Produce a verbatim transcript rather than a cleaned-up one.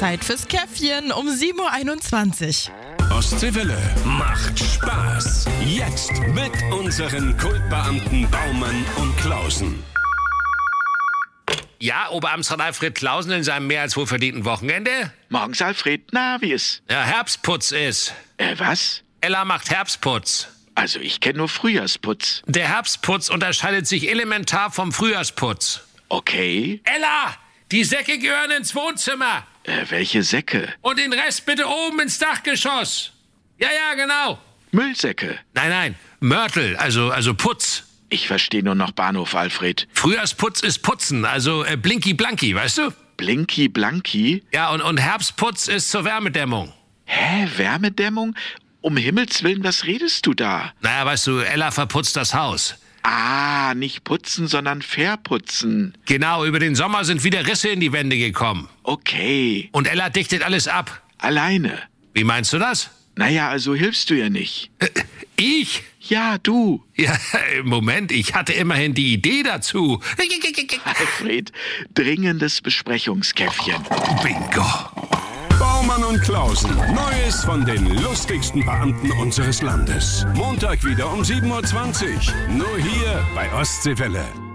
Zeit fürs Käffchen um sieben Uhr einundzwanzig. Ostseewelle macht Spaß. Jetzt mit unseren Kultbeamten Baumann und Klausen. Ja, Oberamtsrat Alfred Klausen in seinem mehr als wohlverdienten Wochenende? Morgens, Alfred. Na, wie ist? Ja, Herbstputz ist. Äh, was? Ella macht Herbstputz. Also, ich kenne nur Frühjahrsputz. Der Herbstputz unterscheidet sich elementar vom Frühjahrsputz. Okay. Ella, die Säcke gehören ins Wohnzimmer. Äh, welche Säcke? Und den Rest bitte oben ins Dachgeschoss. Ja, ja, genau. Müllsäcke. Nein, nein, Mörtel, also, also Putz. Ich verstehe nur noch Bahnhof, Alfred. Frühjahrsputz ist Putzen, also äh, Blinky Blanky, weißt du? Blinky Blanky? Ja, und, und Herbstputz ist zur Wärmedämmung. Hä, Wärmedämmung? Um Himmels Willen, was redest du da? Naja, weißt du, Ella verputzt das Haus. Ah, nicht putzen, sondern verputzen. Genau, über den Sommer sind wieder Risse in die Wände gekommen. Okay. Und Ella dichtet alles ab. Alleine? Wie meinst du das? Naja, also hilfst du ja nicht. Äh, ich? Ja, du. Ja, Moment, ich hatte immerhin die Idee dazu. Alfred, dringendes Besprechungskäffchen. Bingo. Baumann und Klausen. Neues von den lustigsten Beamten unseres Landes. Montag wieder um sieben Uhr zwanzig. Nur hier bei Ostseewelle.